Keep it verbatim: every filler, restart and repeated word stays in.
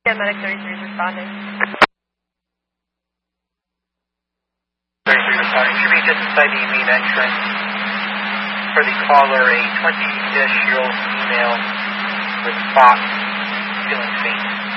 Yeah, Medic thirty-three is responding. thirty-three responding. Should be just inside the main entrance. For the caller, a twenty-ish year old female with spots, feeling faint.